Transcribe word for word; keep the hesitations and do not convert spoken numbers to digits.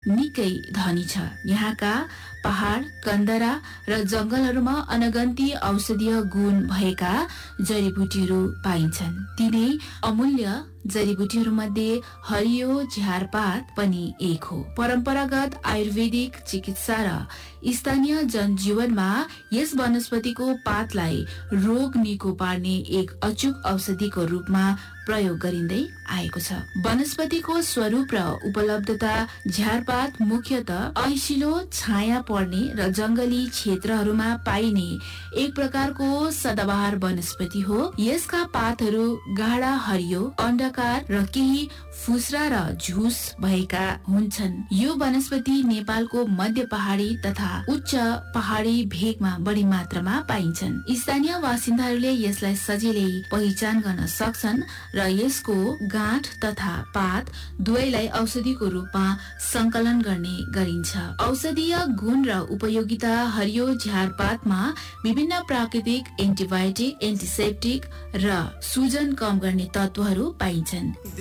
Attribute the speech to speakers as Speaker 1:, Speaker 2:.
Speaker 1: निकै धनी छ। यहाँका पहाड, कन्दरा र जंगलहरूमा अनगन्ती औषधीय गुण भएका जडीबुटीहरू पाइन्छन्। तिनै अमूल्य जडीबुटीहरू मध्ये हरियो झारपात पनि एक हो। परम्परागत आयुर्वेदिक चिकित्सा र स्थानीय जनजीवनमा यस वनस्पतिको पातलाई रोग निको पार्ने एक अचूक औषधिको रूपमा प्रयोग गरिँदै आएको छ। वनस्पतिको स्वरूप र उपलब्धता झारपात मुख्यतः ऐसिलो छाया पर्ने र जंगली क्षेत्रहरूमा पाइने एक प्रकारको सदाबहार वनस्पति हो। यसका पातहरू गाढा हरियो, अण्डाकार र केही फुस्रा र झुस भएका हुन्छन्। यो वनस्पति नेपालको मध्य पहाडी तथा उच्च पहाडी भेगमा बढी मात्रामा पाइन्छन्। स्थानीय बासिन्दाहरूले यसलाई सजिलै पहिचान गर्न सक्छन् र यसको गाँठ तथा पात दुवैलाई औषधिको रूपमा संकलन गर्ने गरिन्छ। औषधीय गुण र उपयोगिता हरियो झारपातमा विभिन्न प्राकृतिक एन्टिबायोटिक, एन्टिसेप्टिक र सूजन कम गर्ने तत्वहरू पाइन्छन्।